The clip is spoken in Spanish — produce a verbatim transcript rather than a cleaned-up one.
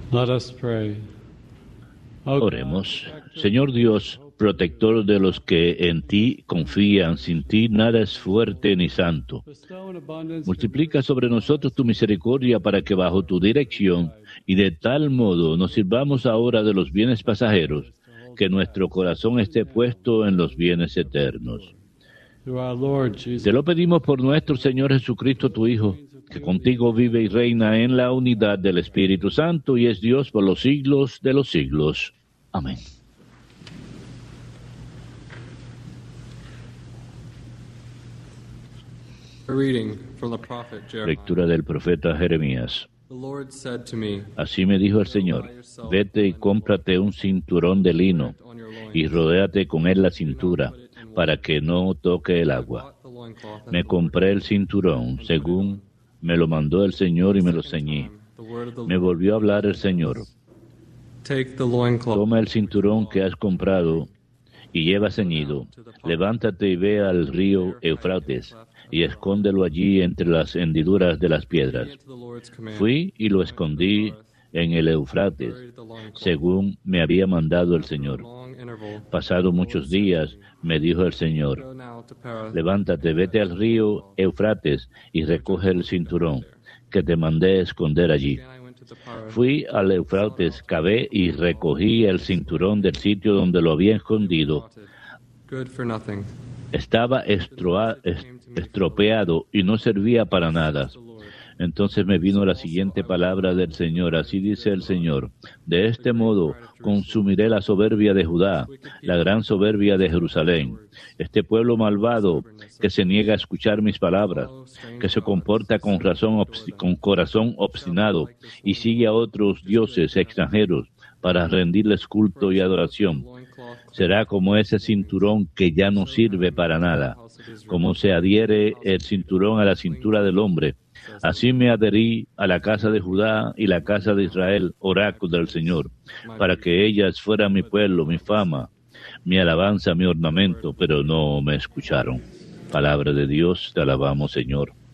Let us pray. O Oremos. Señor Dios, protector de los que en ti confían, sin ti nada es fuerte ni santo. bestow in abundance Multiplica sobre nosotros tu misericordia para que bajo tu dirección y de tal modo nos sirvamos ahora de los bienes pasajeros, que nuestro corazón esté puesto en los bienes eternos. through our Lord Jesus. Te lo pedimos por nuestro Señor Jesucristo, tu Hijo, que contigo vive y reina en la unidad del Espíritu Santo y es Dios por los siglos de los siglos. Amén. A reading from the prophet Jeremiah. Lectura del profeta Jeremías. The Lord said to me, Así me dijo el Señor: vete y cómprate un cinturón de lino on your loins, y rodéate con él la cintura, para que no toque el agua. bought the loincloth, Me compré el cinturón, según me lo mandó el Señor, y me lo ceñí. the word of the Me Lord. volvió a hablar el Señor: Take the loincloth, toma el cinturón que has comprado y lleva ceñido. Levántate y ve al río Eufrates y escóndelo allí entre las hendiduras de las piedras. to the Lord's command. Fui y lo escondí en el Eufrates, Buried the loincloth. según me había mandado el Señor. Long interval. Pasado muchos días, me dijo el Señor: Go now to Paras, levántate, vete al río Eufrates y recoge el cinturón que te mandé esconder allí. and I went to the Paras. Fui al Eufrates, cavé y recogí el cinturón del sitio donde lo había escondido. Good for nothing. Estaba estroa- es- estropeado y no servía para nada. The Lord. Entonces me vino la siguiente palabra del Señor. Así dice el Señor: de este modo consumiré la soberbia de Judá, la gran soberbia de Jerusalén. Este pueblo malvado que se niega a escuchar mis palabras, que se comporta con, razón obsti- con corazón obstinado y sigue a otros dioses extranjeros para rendirles culto y adoración. Loincloth, Será como ese cinturón que ya no sirve para nada, como se adhiere el cinturón a la cintura del hombre. Así me adherí a la casa de Judá y la casa de Israel, oráculo del Señor, para que ellas fueran mi pueblo, mi fama, mi alabanza, mi ornamento, pero no me escucharon. Palabra de Dios, te alabamos, Señor.